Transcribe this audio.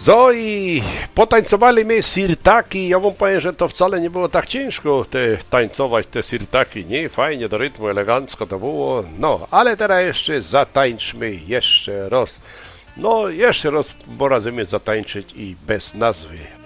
So i potańcowali mi sirtaki. Ja wam powiem, że to wcale nie było tak ciężko tańcować te sirtaki. Nie, fajnie, do rytmu, elegancko to było. No, ale teraz jeszcze zatańczmy jeszcze raz. No, jeszcze raz porazimy zatańczyć i bez nazwy.